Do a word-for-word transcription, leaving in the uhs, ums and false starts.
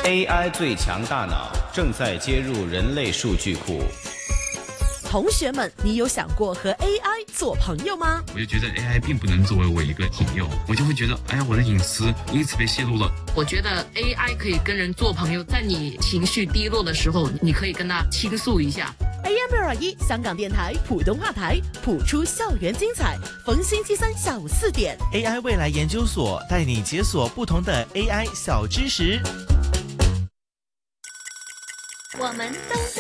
A I 最强大脑正在接入人类数据库。 同学们，你有想过和 A I 做朋友吗？ 我就觉得 A I 并不能作为我一个朋友，我就会觉得，哎呀，我的隐私因此被泄露了。 我觉得 A I 可以跟人做朋友，在你情绪低落的时候，你可以跟他倾诉一下。 A M 六二一香港电台普通话台，谱出校园精彩。逢星期三下午四点 ，A I 未来研究所带你解锁不同的 A I 小知识。 我们都在。